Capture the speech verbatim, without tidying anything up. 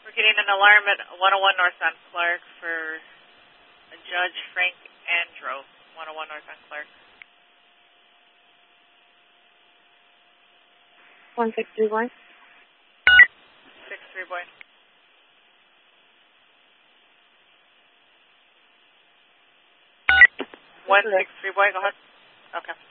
We're getting an alarm at one oh one North on Clark for Judge Frank Andro, one oh one North on Clark. one six three boy. six three boy. one six three boy, go ahead. Okay.